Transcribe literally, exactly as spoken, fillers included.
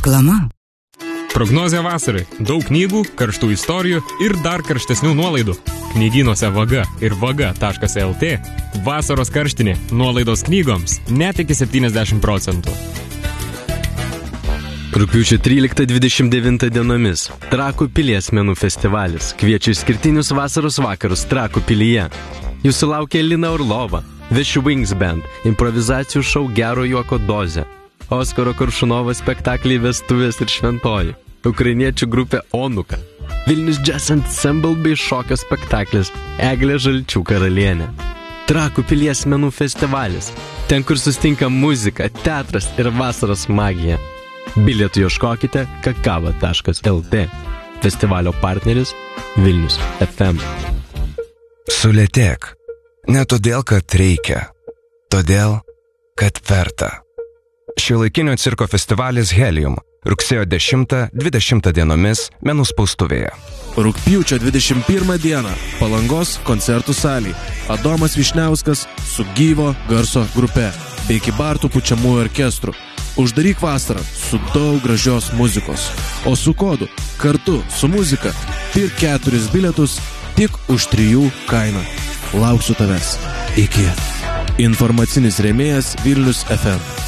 Reklama. Prognozė vasarai. Daug knygų, karštų istorijų ir dar karštesnių nuolaidų. Knygynuose Vaga ir vaga taškas el tė vasaros karštinė nuolaidos knygoms net iki septyniasdešimt procentų. Rugpjūčio tryliktą dvidešimt devintą dienomis Trakų pilies menų festivalis kviečia išskirtinius vasaros vakarus Trakų pilyje. Jūsų laukia Lina Orlova, The Wings Band, improvizacijų šou Gero juoko dozė, Oskaro Koršunovo spektakliai Vestuvės ir Šventoji, ukrainiečių grupė Onuka, Vilnius Jazz Ensemble bei šokio spektaklis Eglė Žalčių karalienė. Trakų pilies menų festivalis, ten kur sustinka muzika, teatras ir vasaros magija. Bilietų ieškokite kakava taškas el tė. Festivalio partneris Vilnius ef em. Sulėtėk. Ne todėl, kad reikia. Todėl, kad verta. Šiuolaikinio cirko festivalis Helium. Rugsėjo dešimtą dvidešimtą dienomis menų spaustuvėje. Rugpjūčio dvidešimt pirmą dieną Palangos koncertų salėje Adomas Vyšniauskas su gyvo garso grupe bei Kybartų pučiamųjų orkestru. Uždaryk vasarą su daug gražios muzikos. O su kodu kartu su muzika pirk keturis bilietus tik už trijų kainą. Lauksiu tavęs. Iki. Informacinis rėmėjas Vilnius ef em.